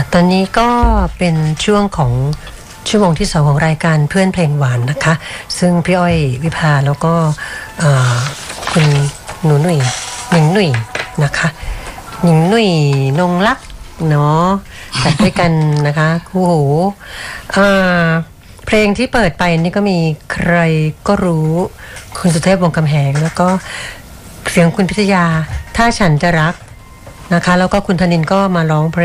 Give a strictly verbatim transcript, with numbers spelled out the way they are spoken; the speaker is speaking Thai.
ตอนนี้ก็เป็นช่วงของชั่วโมงที่สองของรายการเพื่อนเพลงหวานนะคะซึ่งพี่อ้อยวิภาแล้วก็คุณหนูหนุ่ยหนิงหนุ่ยนะคะหนิงหนุ่ยนงลักษ์เนาะจัดด้วยกันนะคะคู่หูเพลงที่เปิดไปนี่ก็มีใครก็รู้คุณสุเทพวงศ์กำแหงแล้วก็เสียงคุณพิทยาถ้าฉันจะรักนะคะแล้วก็คุณธนินทร์ก็มาร้องเพลง